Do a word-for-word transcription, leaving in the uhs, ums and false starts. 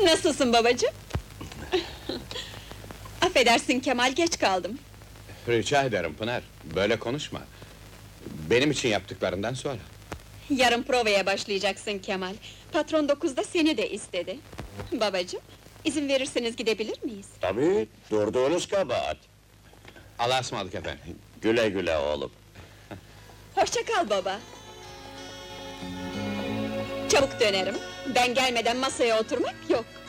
Nasılsın babacığım? Affedersin Kemal, geç kaldım. Rica ederim Pınar, böyle konuşma. Benim için yaptıklarından sonra. Yarın provaya başlayacaksın Kemal. Patron dokuzda seni de istedi. Babacığım, izin verirseniz gidebilir miyiz? Tabii, durduğunuz kabahat. Allah'a ısmarladık efendim. Güle güle oğlum. Hoşça kal baba. Çabuk dönerim. Ben gelmeden masaya oturmak yok.